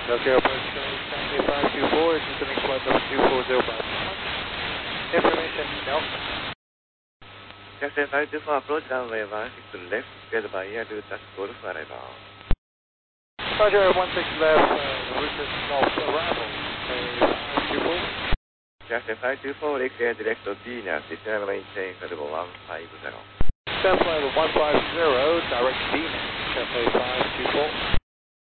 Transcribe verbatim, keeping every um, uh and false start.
Okay, approach Cafe five two four, descending flight number two four zero five. Information, no. Cafe five two four, approach runway one six left, get by air to touch Golf arrival. Roger, one six left, uh, route is Golf arrival, five two four. Cafe five two four, clear direct to Venus, descend maintain level one five zero. Descent level one five zero, direct Venus, Cafe five two four.